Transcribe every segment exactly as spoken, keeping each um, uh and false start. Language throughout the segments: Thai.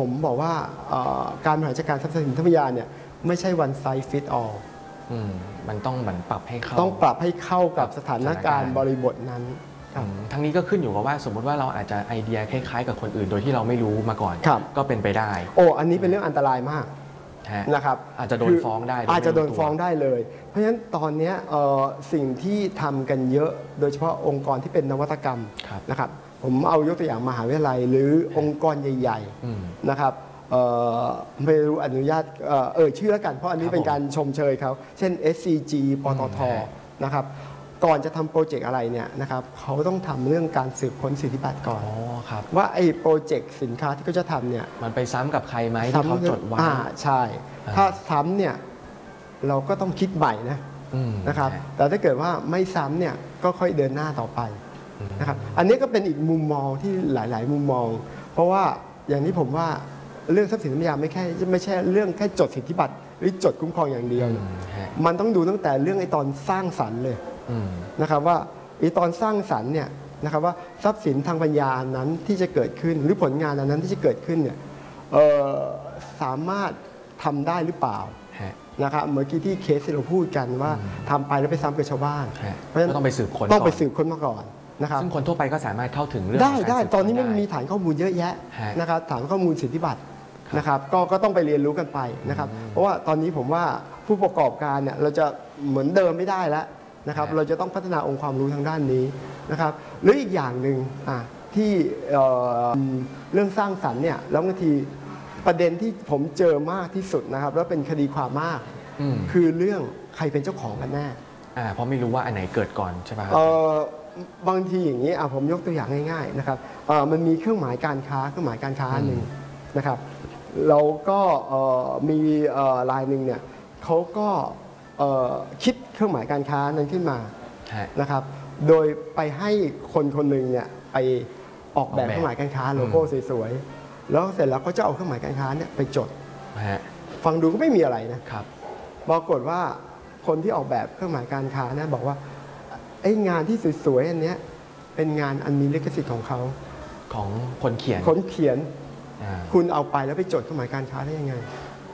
ผมบอกว่าการบริหารจัดการทรัพย์สินทรัพยากรเนี่ยไม่ใช่ one size fit all มันต้องเหมือนปรับให้เข้าต้องปรับให้เข้ากับสถานการณ์บริบทนั้นทั้งนี้ก็ขึ้นอยู่กับว่าสมมติว่าเราอาจจะไอเดียคล้ายๆกับคนอื่นโดยที่เราไม่รู้มาก่อนก็เป็นไปได้โอ้อันนี้เป็นเรื่องอันตรายมากนะครับอาจจะโดนฟ้องได้อาจจะโดนฟ้องได้เลยเพราะฉะนั้นตอนนี้สิ่งที่ทำกันเยอะโดยเฉพาะองค์กรที่เป็นนวัตกรรมนะครับผมเอายกตัวอย่างมหาวิทยาลัยหรือองค์กรใหญ่ๆนะครับไม่รู้อนุญาตเอ่ยชื่อแล้วกันเพราะอันนี้เป็นการชมเชยเขาเช่น เอส ซี จี ปตท.นะครับก่อนจะทำโปรเจกต์อะไรเนี่ยนะครับเขาต้องทำเรื่องการสืบค้นสิทธิบัตรก่อนว่าไอ้โปรเจกต์สินค้าที่เขาจะทำเนี่ยมันไปซ้ำกับใครไหมที่เขาจดไว้ใช่ถ้าซ้ำเนี่ยเราก็ต้องคิดใหม่นะนะครับแต่ถ้าเกิดว่าไม่ซ้ำเนี่ยก็ค่อยเดินหน้าต่อไปนะครับอันนี้ก็เป็นอีกมุมมองที่หลายๆมุมมองเพราะว่าอย่างที่ผมว่าเรื่องทรัพย์สินทรัพยากรไม่แค่ไม่ใช่เรื่องแค่จดสิทธิบัตรหรือจดคุ้มครองอย่างเดียวมันต้องดูตั้งแต่เรื่องไอ้ตอนสร้างสรรค์เลยนะครับว่าไอ้ตอนสร้างสรรค์เนี่ยนะครับว่าทรัพย์สินทางปัญญานั้นที่จะเกิดขึ้นหรือผลงานนั้นที่จะเกิดขึ้นเนี่ยสามารถทำได้หรือเปล่านะครับเมื่อกี้ที่เคสที่เราพูดกันว่าทำไปแล้วไปซ้ำกับชาวบ้านเพราะฉะนั้นต้องไปสืบค้นต้องไปสืบค้นมาก่อนนะครับซึ่งคนทั่วไปก็สามารถเข้าถึงเรื่องได้ได้ตอนนี้มันมีฐานข้อมูลเยอะแยะนะครับฐานข้อมูลสิทธิบัตรนะครับก็ก็ต้องไปเรียนรู้กันไปนะครับเพราะว่าตอนนี้ผมว่าผู้ประกอบการเนี่ยเราจะเหมือนเดิมไม่ได้แล้วนะครับเราจะต้องพัฒนาองค์ความรู้ทางด้านนี้นะครับหรืออีกอย่างหนึ่งที่เรื่องสร้างสรรค์เนี่ยแล้วบางทีประเด็นที่ผมเจอมากที่สุดนะครับแล้วเป็นคดีความมากคือเรื่องใครเป็นเจ้าของกันแน่เพราะไม่รู้ว่าอันไหนเกิดก่อนใช่ไหมครับบางทีอย่างนี้ผมยกตัวอย่างง่ายๆนะครับมันมีเครื่องหมายการค้าเครื่องหมายการค้าหนึ่งนะครับเราก็มีรายหนึ่งเนี่ยเขาก็คิดเครื่องหมายการค้านั้นขึ้นมานะครับโดยไปให้คนคนหนึ่งเนี่ยไปออกแบบเครื่องหมายการค้าโลโก้สวยๆแล้วเสร็จแล้วก็จะเอาเครื่องหมายการค้าเนี่ยไปจดฟังดูก็ไม่มีอะไรนะครับปรากฏว่าคนที่ออกแบบเครื่องหมายการค้าเนี่ยบอกว่าไอ้งานที่สวยๆอันนี้เป็นงานอันมีลิขสิทธิ์ของเขาของคนเขียนคนเขียนคุณเอาไปแล้วไปจดเครื่องหมายการค้าได้ยังไง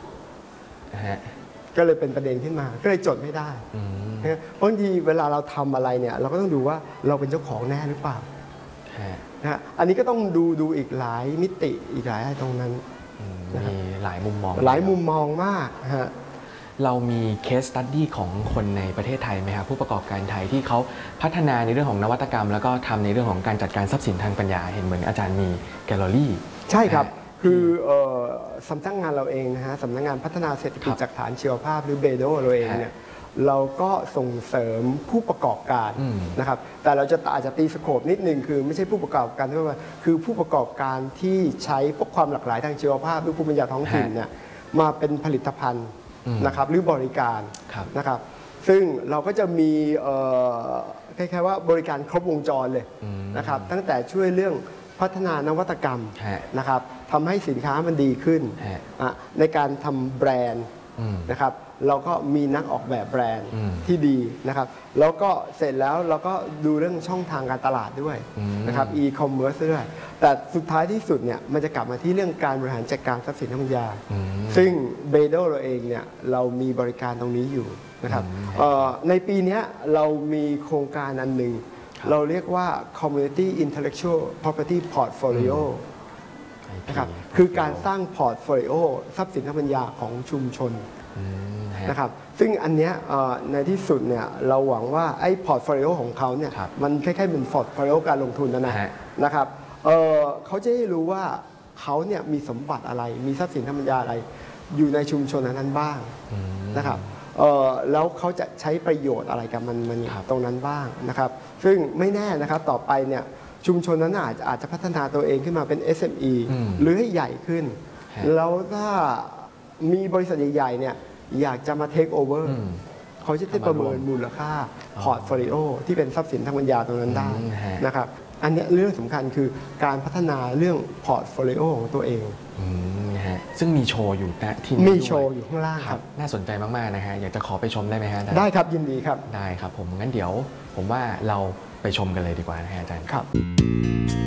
ก็เลยเป็นประเด็นขึ้นมาก็เลยจดไม่ได้เพราะบางทีเวลาเราทำอะไรเนี่ยเราก็ต้องดูว่าเราเป็นเจ้าของแน่หรือเปล่านะฮะอันนี้ก็ต้องดูดูอีกหลายมิติอีกหลายอะไรตรงนั้นมีหลายมุมมองหลายมุมมองมากฮะเรามีเคสสตั๊ดดี้ของคนในประเทศไทยไหมครับผู้ประกอบการไทยที่เขาพัฒนาในเรื่องของนวัตกรรมแล้วก็ทำในเรื่องของการจัดการทรัพย์สินทางปัญญาเห็นเหมือนอาจารย์มีแกลเลอรี่ใช่ครับคือสำนักงานเราเองนะฮะสำนักงานพัฒนาเศรษฐกิจจากฐานชีวภาพหรือเบโดเราเองเนี่ยเราก็ส่งเสริมผู้ประกอบการนะครับแต่เราจะอาจจะตีสโคปนิดนึงคือไม่ใช่ผู้ประกอบการทั่วไปคือผู้ประกอบการที่ใช้พวกความหลากหลายทางชีวภาพหรือภูมิปัญญาท้องถิ่นเนี่ยมาเป็นผลิตภัณฑ์นะครับหรือบริการนะครับซึ่งเราก็จะมีคล้ายๆว่าบริการครบวงจรเลยนะครับตั้งแต่ช่วยเรื่องพัฒนานวัตกรรมนะครับทำให้สินค้ามันดีขึ้นในการทำแบรนด์นะครับเราก็มีนักออกแบบแบรนด์ที่ดีนะครับแล้วก็เสร็จแล้วเราก็ดูเรื่องช่องทางการตลาดด้วยนะครับอีคอมเมิร์ซด้วยแต่สุดท้ายที่สุดเนี่ยมันจะกลับมาที่เรื่องการบริหารจัดการทรัพย์สินทางปัญญาซึ่งเบโดเราเองเนี่ยเรามีบริการตรงนี้อยู่นะครับในปีนี้เรามีโครงการอันหนึ่งเราเรียกว่า Community Intellectual Property Portfolio นะครับคือการสร้างพอร์ตโฟลิโอทรัพย์สินทางปัญญาของชุมชนนะครับซึ่งอันเนี้ยในที่สุดเนี่ยเราหวังว่าไอ้พอร์ตโฟลิโอของเขาเนี่ยมันคล้ายๆเป็นพอร์ตโฟลิโอการลงทุนนะนะนะครับเขาจะได้รู้ว่าเขาเนี่ยมีสมบัติอะไรมีทรัพย์สินทางปัญญาอะไรอยู่ในชุมชนนั้นบ้างนะครับแล้วเขาจะใช้ประโยชน์อะไรกับมันมันตรงนั้นบ้างนะครับซึ่งไม่แน่นะครับต่อไปเนี่ยชุมชนนั้นอาจจะอาจจะพัฒนาตัวเองขึ้นมาเป็น เอส เอ็ม อี หรือให้ใหญ่ขึ้นแล้วถ้ามีบริษัทใหญ่ๆเนี่ยอยากจะมาเทคโอเวอร์เขาจะได้ประเมินมูลค่าพอร์ตโฟลิโอที่เป็นทรัพย์สินทางปัญญาตรงนั้นได้นะครับอันนี้เรื่องสำคัญคือการพัฒนาเรื่องพอร์ตโฟลิโอของตัวเองซึ่งมีโชว์อยู่ณที่มีโชว์อยู่ข้างล่างครับน่าสนใจมากๆนะฮะอยากจะขอไปชมได้ไหมฮะได้ครับยินดีครับได้ครับผมงั้นเดี๋ยวผมว่าเราไปชมกันเลยดีกว่านะฮะอาจารย์ครับ